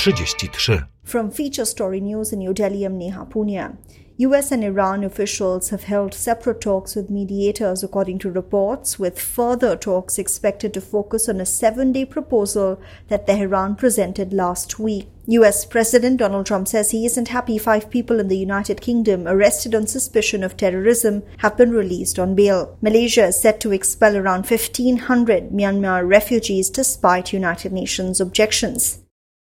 33. From Feature Story News in New Delhi, I'm Neha Punia. US and Iran officials have held separate talks with mediators, according to reports, with further talks expected to focus on a 7-day proposal that Tehran presented last week. US President Donald Trump says he isn't happy 5 people in the United Kingdom arrested on suspicion of terrorism have been released on bail. Malaysia is set to expel around 1,500 Myanmar refugees despite United Nations objections.